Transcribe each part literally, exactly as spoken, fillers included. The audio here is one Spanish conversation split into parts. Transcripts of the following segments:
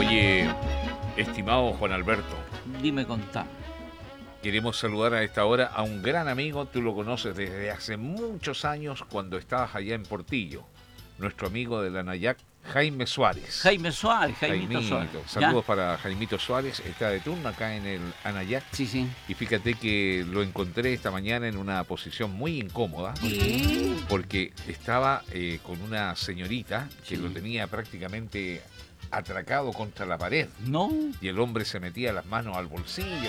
Oye, estimado Juan Alberto, Dime, contá. queremos saludar a esta hora a un gran amigo, tú lo conoces desde hace muchos años cuando estabas allá en Portillo, nuestro amigo de la Nayac, Jaime Suárez. Jaime Suárez, Jaimito Jaimito, Suárez. saludos ¿Ya? para Jaimito Suárez, está de turno acá en el Anayac. Sí, sí. Y fíjate que lo encontré esta mañana en una posición muy incómoda, Sí. porque estaba eh, con una señorita que Sí. lo tenía prácticamente atracado contra la pared. No. Y el hombre se metía las manos al bolsillo.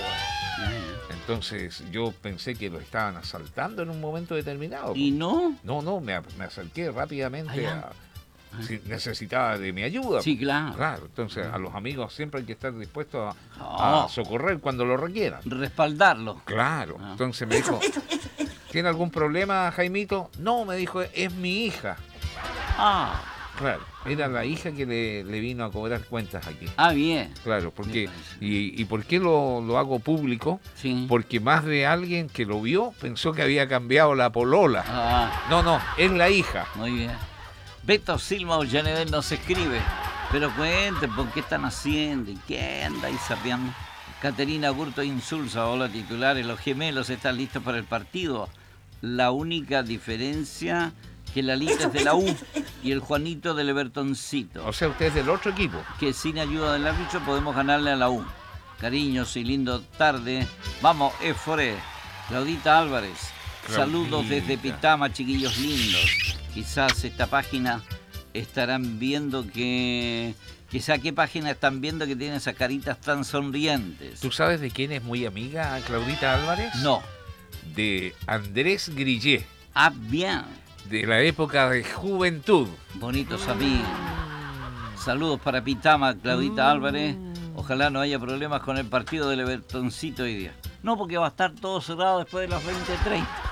Entonces yo pensé que lo estaban asaltando en un momento determinado. ¿Y no? No, no, me, me acerqué rápidamente Ah, a... Si necesitaba de mi ayuda. Sí, claro. Claro, entonces a los amigos siempre hay que estar dispuestos a, Oh. a socorrer cuando lo requieran. Respaldarlo. Claro, Ah. entonces me dijo, ¿tiene algún problema, Jaimito? No, me dijo, es mi hija. Ah, Claro, era la hija que le, le vino a cobrar cuentas aquí. ah, bien. Claro, porque Me parece. y, y por qué lo, lo hago público? Sí. Porque más de alguien que lo vio pensó que había cambiado la polola. Ah, No, no, es la hija. muy bien. Beto Silva Ollanedel nos escribe. Pero cuenten por qué están haciendo y qué anda ahí sapeando. Caterina Burto Insulza, hola titulares, los gemelos están listos para el partido. La única diferencia que la Lita es de la U y el Juanito del Evertoncito. O sea, usted es del otro equipo. Que sin ayuda del árbitro podemos ganarle a la U. Cariños y lindo tarde. Vamos, Efore. Claudita Álvarez. Claudita. Saludos desde Pitama, chiquillos lindos. Quizás esta página estarán viendo que... Quizá qué página están viendo que tiene esas caritas tan sonrientes. ¿Tú sabes de quién es muy amiga Claudita Álvarez? No. De Andrés Grillé, Ah, bien. de la época de juventud. Bonitos amigos. Saludos para Pitama, Claudita Álvarez. Ojalá no haya problemas con el partido del Evertoncito hoy día. No, porque va a estar todo cerrado después de las veinte treinta.